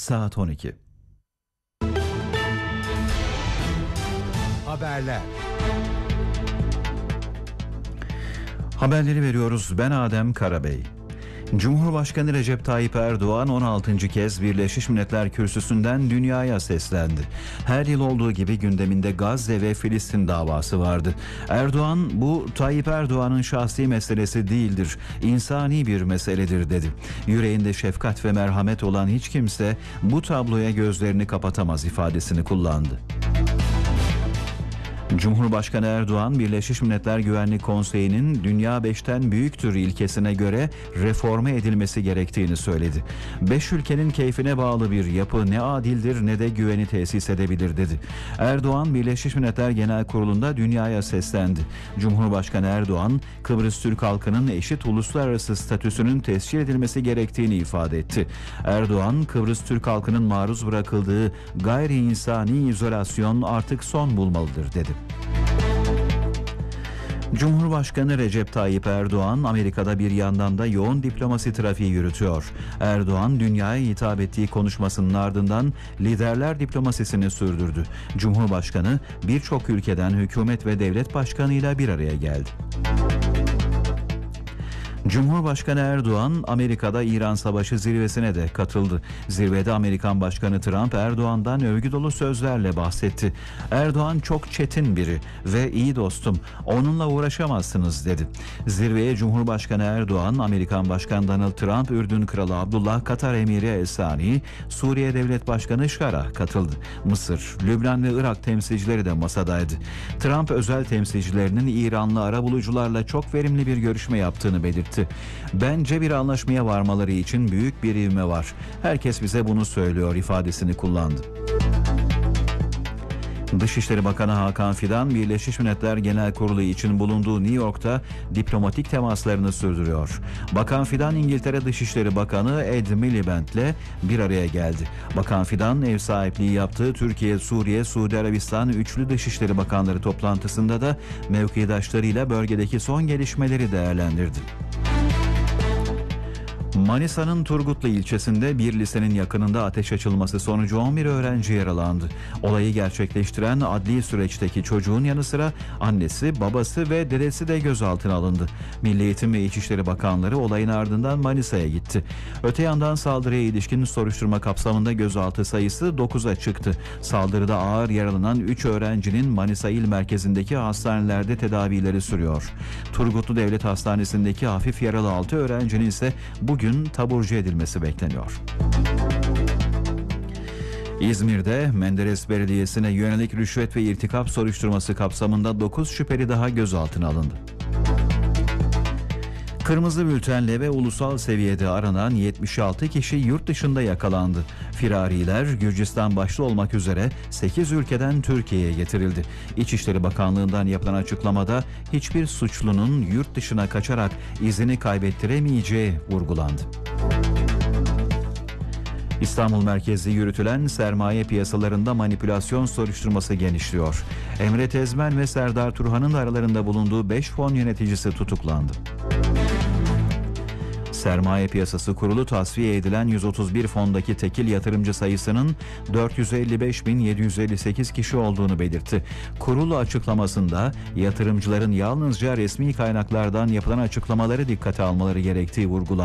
saat 12. Haberler. Haberleri veriyoruz. Ben Adem Karabey. Cumhurbaşkanı Recep Tayyip Erdoğan 16. kez Birleşmiş Milletler Kürsüsü'nden dünyaya seslendi. Her yıl olduğu gibi gündeminde Gazze ve Filistin davası vardı. Erdoğan, bu Tayyip Erdoğan'ın şahsi meselesi değildir, insani bir meseledir dedi. Yüreğinde şefkat ve merhamet olan hiç kimse bu tabloya gözlerini kapatamaz ifadesini kullandı. Cumhurbaşkanı Erdoğan, Birleşmiş Milletler Güvenlik Konseyi'nin Dünya 5'ten büyüktür ilkesine göre reforme edilmesi gerektiğini söyledi. 5 ülkenin keyfine bağlı bir yapı ne adildir ne de güveni tesis edebilir dedi. Erdoğan, Birleşmiş Milletler Genel Kurulu'nda dünyaya seslendi. Cumhurbaşkanı Erdoğan, Kıbrıs Türk halkının eşit uluslararası statüsünün tescil edilmesi gerektiğini ifade etti. Erdoğan, Kıbrıs Türk halkının maruz bırakıldığı gayri insani izolasyon artık son bulmalıdır dedi. Cumhurbaşkanı Recep Tayyip Erdoğan, Amerika'da bir yandan da yoğun diplomasi trafiği yürütüyor. Erdoğan, dünyaya hitap ettiği konuşmasının ardından liderler diplomasisini sürdürdü. Cumhurbaşkanı birçok ülkeden hükümet ve devlet başkanıyla bir araya geldi. Cumhurbaşkanı Erdoğan, Amerika'da İran Savaşı zirvesine de katıldı. Zirvede Amerikan Başkanı Trump, Erdoğan'dan övgü dolu sözlerle bahsetti. Erdoğan çok çetin biri ve iyi dostum, onunla uğraşamazsınız dedi. Zirveye Cumhurbaşkanı Erdoğan, Amerikan Başkanı Donald Trump, Ürdün Kralı Abdullah, Katar Emiri El Sani, Suriye Devlet Başkanı Şarah katıldı. Mısır, Lübnan ve Irak temsilcileri de masadaydı. Trump, özel temsilcilerinin İranlı arabulucularla çok verimli bir görüşme yaptığını belirtti. Bence bir anlaşmaya varmaları için büyük bir ivme var. Herkes bize bunu söylüyor ifadesini kullandı. Dışişleri Bakanı Hakan Fidan, Birleşmiş Milletler Genel Kurulu için bulunduğu New York'ta diplomatik temaslarını sürdürüyor. Bakan Fidan, İngiltere Dışişleri Bakanı Ed Miliband'le bir araya geldi. Bakan Fidan, ev sahipliği yaptığı Türkiye, Suriye, Suudi Arabistan üçlü Dışişleri Bakanları toplantısında da mevkidaşlarıyla bölgedeki son gelişmeleri değerlendirdi. Manisa'nın Turgutlu ilçesinde bir lisenin yakınında ateş açılması sonucu 11 öğrenci yaralandı. Olayı gerçekleştiren adli süreçteki çocuğun yanı sıra annesi, babası ve dedesi de gözaltına alındı. Milli Eğitim ve İçişleri Bakanları olayın ardından Manisa'ya gitti. Öte yandan saldırıya ilişkin soruşturma kapsamında gözaltı sayısı 9'a çıktı. Saldırıda ağır yaralanan 3 öğrencinin Manisa İl Merkezi'ndeki hastanelerde tedavileri sürüyor. Turgutlu Devlet Hastanesi'ndeki hafif yaralı 6 öğrencinin ise bugün taburcu edilmesi bekleniyor. İzmir'de Menderes Belediyesi'ne yönelik rüşvet ve irtikap soruşturması kapsamında 9 şüpheli daha gözaltına alındı. Kırmızı bültenle ve ulusal seviyede aranan 76 kişi yurt dışında yakalandı. Firariler Gürcistan başta olmak üzere 8 ülkeden Türkiye'ye getirildi. İçişleri Bakanlığı'ndan yapılan açıklamada hiçbir suçlunun yurt dışına kaçarak izini kaybettiremeyeceği vurgulandı. İstanbul merkezli yürütülen sermaye piyasalarında manipülasyon soruşturması genişliyor. Emre Tezmen ve Serdar Turhan'ın da aralarında bulunduğu 5 fon yöneticisi tutuklandı. Sermaye Piyasası Kurulu tasfiye edilen 131 fondaki tekil yatırımcı sayısının 455.758 kişi olduğunu belirtti. Kurul açıklamasında yatırımcıların yalnızca resmi kaynaklardan yapılan açıklamaları dikkate almaları gerektiği vurgulandı.